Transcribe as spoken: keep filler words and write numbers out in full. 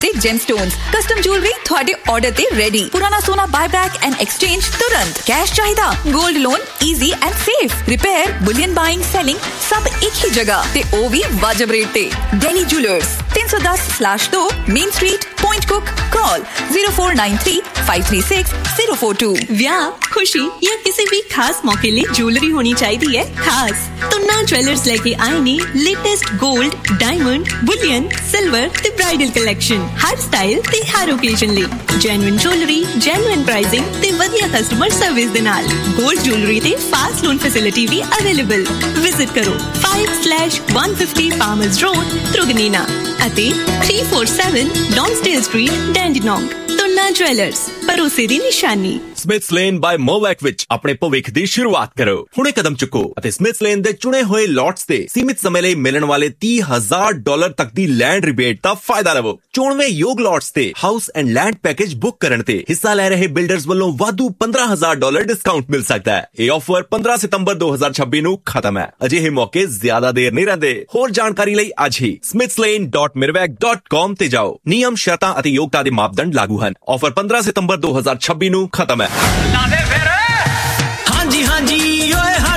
ਤੇ ਜੈਮਸਟੋਨਸ custom jewellery ਤੁਹਾਡੇ order ਤੇ ਰੈਡੀ। ਪੁਰਾਣਾ ਸੋਨਾ ਬਾਇਬੈਕ ਐਂਡ ਐਕਸਚੇਂਜ ਤੁਰੰਤ। ਕੈਸ਼ ਚਾਹੀਦਾ, 골ਡ loan easy and safe. Repair, bullion buying, selling ਸਭ ਇੱਕ ਹੀ ਜਗ੍ਹਾ ਤੇ ਉਹ ਵੀ ਵਾਜਬ ਰੇਟ ਤੇ। ਡੈਲੀ ਜੁਐਲਰਸ तीन सौ दस स्लैश दो main street point cook. Call zero four nine three five three six zero four to. ਵਿਆਹ, ਖੁਸ਼ੀ ਜਾਂ ਕਿਸੇ ਵੀ ਖਾਸ ਮੌਕੇ ਲਈ ਜੁਐਲਰੀ ਹੋਣੀ ਚਾਹੀਦੀ ਹੈ ਖਾਸ। ਤੁੰਨਾ ਜੁਐਲਰਸ ਲੈ ਕੇ ਆਏ ਨੇ ਲੇਟੈਸਟ 골ਡ, ਡਾਇਮੰਡ, ਬੁਲੀਅਨ, ਸਿਲਵਰ ਤੇ ਬ੍ਰਾਈਡਲ ਕਲੈਕਸ਼ਨ। ਹਰ ਸਟਾਈਲ ਤੇ ਹਰ ਓਕੇਜ਼ਨ ਲਈ ਜੈਨੂਇਨ ਜੁਐਲਰੀ, ਜੈਨੂਇਨ ਪ੍ਰਾਈਸਿੰਗ ਤੇ ਵਧੀਆ ਕਸਟਮਰ ਸਰਵਿਸ ਦੇ ਨਾਲ 골ਡ ਜੁਐਲਰੀ ਤੇ ਫਾਸਟ ਲੋਨ ਫੈਸਿਲਿਟੀ ਵੀ ਅਵੇਲੇਬਲ। ਵਿਜ਼ਿਟ ਕਰੋ five slash one fifty Palmers Road, Truganina ਅਤੇ three forty-seven Lonsdale Street, Dandenong। Tuna jewellers, ਭਰੋਸੇ ਦੀ ਨਿਸ਼ਾਨੀ। ਸਮਿਥਸ ਲੇਨ ਬਾਏ ਮੋਵੈਕ ਵਿੱਚ ਆਪਣੇ ਭਵਿੱਖ ਦੀ ਸ਼ੁਰੂਆਤ ਕਰੋ। ਹੁਣੇ ਕਦਮ ਚੁੱਕੋ ਅਤੇ ਸਮਿਥਸ ਲੇਨ ਦੇ ਚੁਣੇ ਹੋਏ ਲੋਟਸ ਤੇ ਸੀਮਿਤ ਸਮੇਂ ਲਈ ਮਿਲਣ ਵਾਲੇ ਤੀਹ ਹਜ਼ਾਰ ਡਾਲਰ ਤੱਕ ਦੀ ਲੈਂਡ ਰਿਬੇਟ ਦਾ ਫਾਇਦਾ ਲਵੋ। ਚੋਣਵੇਂ ਯੋਗ ਲੋਟਸ ਤੇ house and land package book ਕਰਨ ਤੇ ਹਿੱਸਾ ਲੈ ਰਹੇ ਬਿਲਡਰਸ ਵੱਲੋਂ ਵਾਧੂ ਪੰਦਰਾਂ ਹਜ਼ਾਰ ਡਾਲਰ ਡਿਸਕਾਊਂਟ ਮਿਲ ਸਕਦਾ ਹੈ। ਇਹ ਆਫਰ ਪੰਦਰਾਂ ਸਤੰਬਰ ਦੋ ਹਜ਼ਾਰ ਛੱਬੀ ਨੂੰ ਖਤਮ ਹੈ। ਅਜਿਹੇ ਮੌਕੇ ਜ਼ਿਆਦਾ ਦੇਰ ਨਹੀਂ ਰਹਿੰਦੇ। ਹੋਰ ਜਾਣਕਾਰੀ ਲਈ ਅੱਜ ਹੀ smiths lane dot mirwak dot com ਤੇ ਜਾਓ। ਨਿਯਮ, ਸ਼ਰਤਾਂ ਅਤੇ ਯੋਗਤਾ ਦੇ ਮਾਪਦੰਡ ਲਾਗੂ ਹਨ। ਆਫਰ ਪੰਦਰਾਂ ਸਤੰਬਰ ਦੋ ਹਜ਼ਾਰ ਛੱਬੀ ਨੂੰ ਖਤਮ ਹੈ। ਹਾਂਜੀ ਹਾਂਜੀ ਓਏ